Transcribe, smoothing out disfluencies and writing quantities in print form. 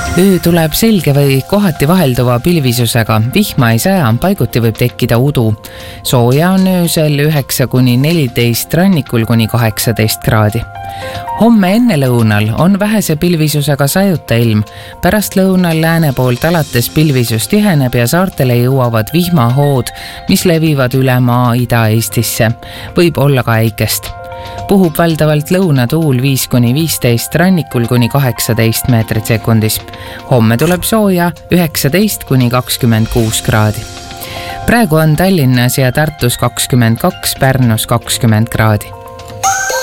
Öö tuleb selge või kohati vahelduva pilvisusega, vihma ei saja, paiguti võib tekkida udu. Sooja on öösel 9–14, rannikul kuni 18 kraadi. Homme ennelõunal on vähese pilvisusega sajuta ilm. Pärast lõunal lääne poolt alates pilvisus tiheneb ja saartele jõuavad vihmahood, mis levivad üle maa Ida-Eestisse. Võib olla ka äikest. Puhub valdavalt lõunatuul 5–15, rannikul kuni 18 meetrit sekundis. Homme tuleb sooja 19–26 kraadi. Praegu on Tallinnas ja Tartus 22, Pärnus 20 kraadi.